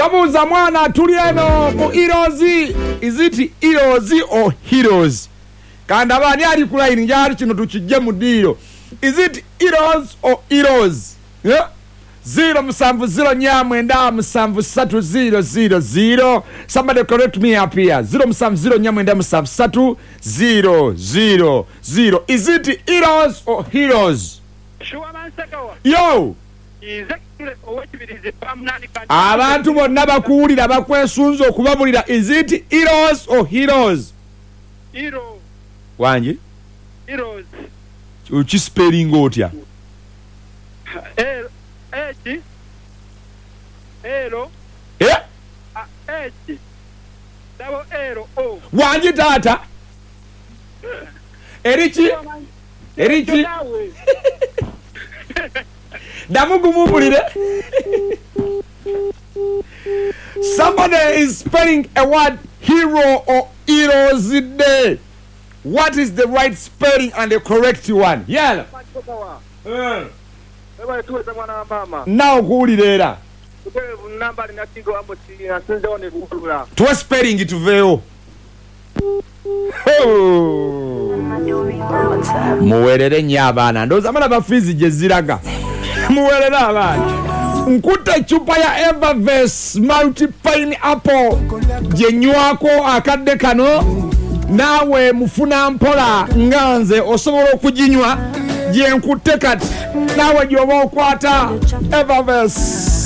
babuuza mwana tuli eno mu Heroes. Is it Heroes or Heroes? Kanda bani ali ku line njali kino tukijje mu diro. Is it Heroes or Heroes? Yeah. 070 somebody correct me up here. 070 is it Heroes or Heroes? Yo abantu bonna bakuwulira bakwesunza okubabulira. Is it Heroes or Heroes? Hero. Wanji Heroes. Ukispelling otya? H Ero Eh? H double Ero O. Wanji tata Erichi Damugumubulire. Somebody is spelling a word hero or heroes day. What is the right spelling and the correct one? Yeah. Now kuulira. Tuwa spelling it veo. Muwerere nnyo abaana. Ndowooza abaana bafiizi gye ziraga. Muwerere abaana. Nkutte chupa ya Evervest multi pineapple gye nywako akadde kano. Naawe mufuna mpola nga nze osobola okuginywa gye nkutte kati. Naawe gy'oba okwata Evervest.